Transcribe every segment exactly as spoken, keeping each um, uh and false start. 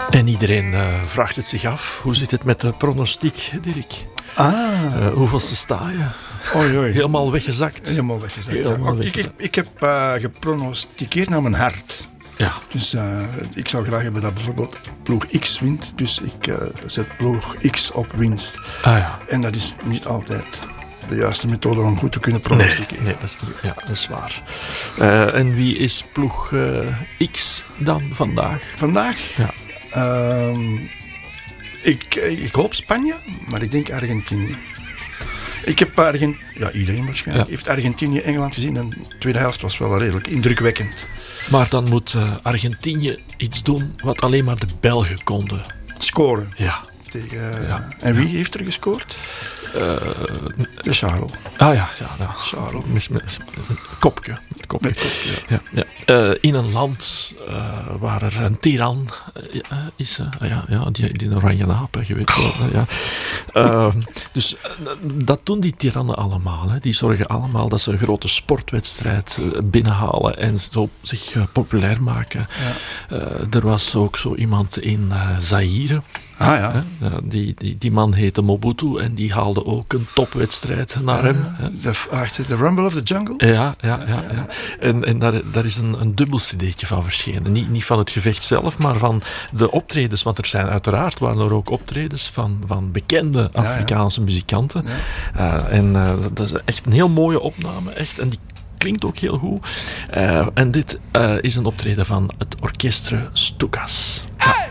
En iedereen uh, vraagt het zich af. Hoe zit het met de pronostiek, Dirk? Ah. Uh, hoeveelste sta je? Oei, oei. Helemaal weggezakt. Helemaal weggezakt. Helemaal ja. weggezakt. Ik, ik, ik heb uh, gepronosticeerd naar mijn hart. Ja. Dus uh, ik zou graag hebben dat bijvoorbeeld ploeg X wint. Dus ik uh, zet ploeg X op winst. Ah ja. En dat is niet altijd de juiste methode om goed te kunnen pronosticeren. Nee, nee dat, is niet, ja, dat is waar. Uh, en wie is ploeg uh, X dan vandaag? Vandaag? Ja. Uh, ik, ik hoop Spanje, maar ik denk Argentinië. Ik heb Argent... Ja, iedereen waarschijnlijk ja. heeft Argentinië Engeland gezien en de tweede helft was wel redelijk indrukwekkend. Maar dan moet uh, Argentinië iets doen wat alleen maar de Belgen konden. Scoren. Ja. Tegen, ja. En wie heeft er gescoord? Uh, de Charles. Ah ja, ja, ja. Charles. Met, met, met een kopje. Met kopje. Met kopje ja. Ja, ja. Uh, in een land uh, waar er een tiran uh, is. Uh, ja, ja, die, die oranje aap, je weet wel. Uh, ja. uh, dus uh, dat doen die tirannen allemaal. Hè. Die zorgen allemaal dat ze een grote sportwedstrijd uh, binnenhalen en zo zich uh, populair maken. Ja. Uh, er was ook zo iemand in uh, Zaïre. Ah ja. Uh, die, die, die man heette Mobutu en die haalde ook een topwedstrijd naar uh, hem. De, uh, de Rumble of the Jungle? Ja, ja, ja. ja, ja. En, en daar, daar is een, een dubbel cd'tje van verschenen. Niet, niet van het gevecht zelf, maar van de optredens. Want er zijn uiteraard waren er ook optredens van, van bekende Afrikaanse ja, ja. muzikanten. Ja. Uh, en uh, dat is echt een heel mooie opname. Echt. En die klinkt ook heel goed. Uh, en dit uh, is een optreden van het Orchestre Stukas. Hey!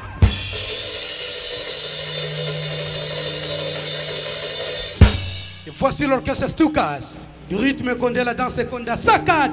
Voici l'orchestre Stukas, du rythme qu'on dit la danse qu'on dit Sakad.